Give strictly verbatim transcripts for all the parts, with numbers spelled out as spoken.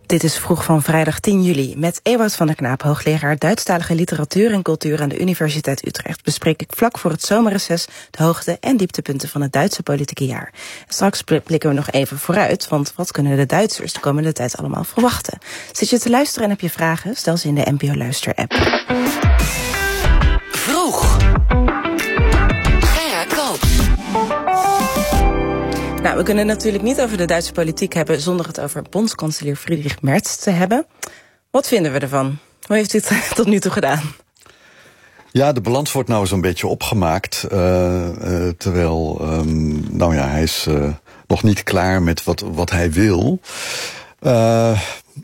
Dit is Vroeg van vrijdag tien juli. Met Ewout van der Knaap, hoogleraar Duitsstalige literatuur en cultuur aan de Universiteit Utrecht, bespreek ik vlak voor het zomerreces de hoogte- en dieptepunten van het Duitse politieke jaar. En straks blikken we nog even vooruit, want wat kunnen de Duitsers de komende tijd allemaal verwachten? Zit je te luisteren en heb je vragen? Stel ze in de N P O Luister-app. Vroeg. Gerard Koops. Nou, we kunnen natuurlijk niet over de Duitse politiek hebben zonder het over bondskanselier Friedrich Merz te hebben. Wat vinden we ervan? Hoe heeft u het tot nu toe gedaan? Ja, de balans wordt nou zo'n beetje opgemaakt. Uh, uh, terwijl, um, nou ja, hij is uh, nog niet klaar met wat, wat hij wil. Uh,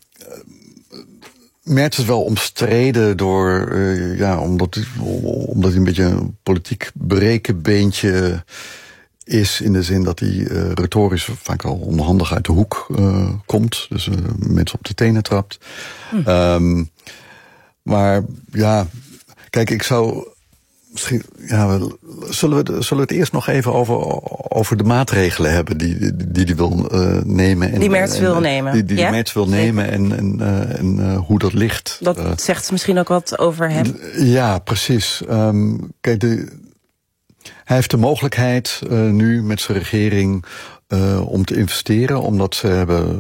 Merz is wel omstreden door, uh, ja, omdat, omdat hij een beetje een politiek berekenbeentje is, in de zin dat hij uh, retorisch vaak wel onhandig uit de hoek uh, komt. Dus uh, mensen op de tenen trapt. Hm. Um, maar ja, kijk, ik zou misschien, ja, zullen we, zullen we het eerst nog even over, over de maatregelen hebben die die, die, die wil uh, nemen. En, die Merz en, wil nemen. Die, die, ja? die Merz wil nemen en, en, uh, en uh, hoe dat ligt. Dat uh, zegt misschien ook wat over hem. D- ja, precies. Um, kijk, de, hij heeft de mogelijkheid uh, nu met zijn regering uh, om te investeren, omdat ze hebben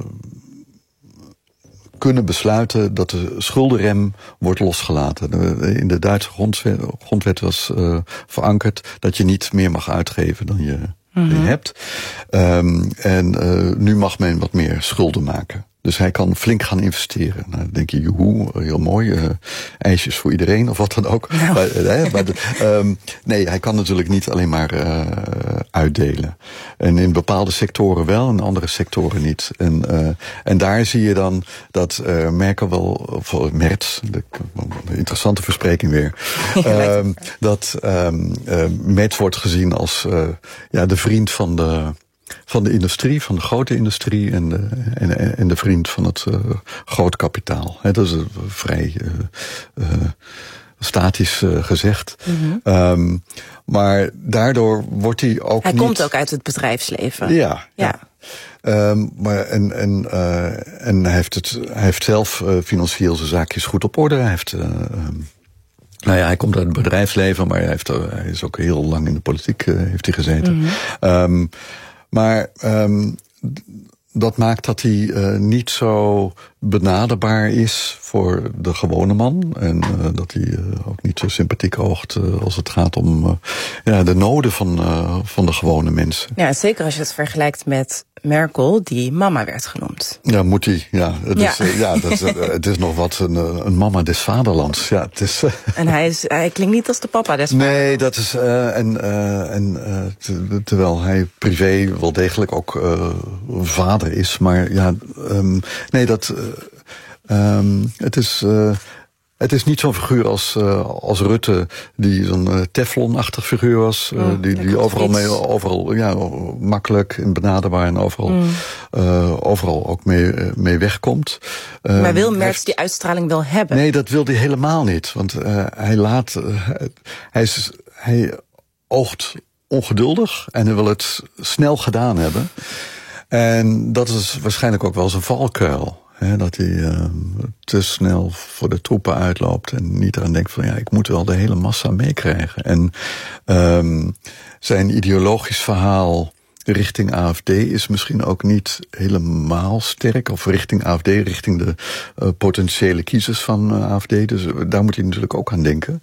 kunnen besluiten dat de schuldenrem wordt losgelaten. In de Duitse grondwet, grondwet was uh, verankerd dat je niet meer mag uitgeven dan je, mm-hmm. je hebt. Um, en uh, nu mag men wat meer schulden maken. Dus hij kan flink gaan investeren. Nou, dan denk je, joehoe, heel mooi. Uh, ijsjes voor iedereen of wat dan ook. Nou. Maar, uh, maar de, um, nee, hij kan natuurlijk niet alleen maar uh, uitdelen. En in bepaalde sectoren wel, in andere sectoren niet. En, uh, en daar zie je dan dat uh, Merkel wel, of Merz, de, de interessante verspreking weer, ja, uh, dat um, uh, Merz wordt gezien als uh, ja, de vriend van de van de industrie, van de grote industrie en de, en, en de vriend van het uh, groot kapitaal. He, dat is uh, vrij uh, uh, statisch uh, gezegd. Mm-hmm. Um, maar daardoor wordt hij ook Hij niet... komt ook uit het bedrijfsleven. Ja, ja. ja. Um, maar en, en, uh, en hij heeft, het, hij heeft zelf uh, financieel zijn zaakjes goed op orde. Hij heeft... Uh, um, Nou ja, hij komt uit het bedrijfsleven, maar hij, heeft, uh, hij is ook heel lang in de politiek uh, heeft hij gezeten. Mm-hmm. Um, Maar um, dat maakt dat hij uh, niet zo benaderbaar is voor de gewone man. En uh, dat hij uh, ook niet zo sympathiek oogt uh, als het gaat om uh, ja, de noden van, uh, van de gewone mensen. Ja, zeker als je het vergelijkt met Merkel, die mama werd genoemd. Ja, moet hij. Ja, het, ja. Is, uh, ja, dat is, uh, het is nog wat een, een mama des vaderlands. Ja, het is, uh, en hij, is, hij klinkt niet als de papa des vaderlands. Nee, dat is... Uh, en uh, en uh, te, terwijl hij privé wel degelijk ook uh, vader is. Maar ja, um, nee, dat... Uh, um, het is... Uh, Het is niet zo'n figuur als, uh, als Rutte, die zo'n uh, Teflon-achtig figuur was. Uh, mm, die die overal, mee, overal ja, makkelijk en benaderbaar en overal, mm. uh, overal ook mee, mee wegkomt. Uh, maar wil Merz heeft, die uitstraling wel hebben? Nee, dat wil hij helemaal niet. Want uh, hij laat... Uh, hij, is, hij oogt ongeduldig en hij wil het snel gedaan hebben. En dat is waarschijnlijk ook wel zijn valkuil. He, dat hij uh, te snel voor de troepen uitloopt en niet eraan denkt van ja, ik moet wel de hele massa meekrijgen. En um, zijn ideologisch verhaal richting A F D is misschien ook niet helemaal sterk. Of richting A F D, richting de uh, potentiële kiezers van uh, A F D. Dus daar moet hij natuurlijk ook aan denken.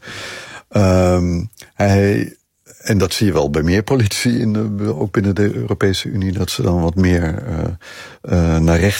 Um, hij... En dat zie je wel bij meer politici, in de, ook binnen de Europese Unie, dat ze dan wat meer uh, uh, naar rechts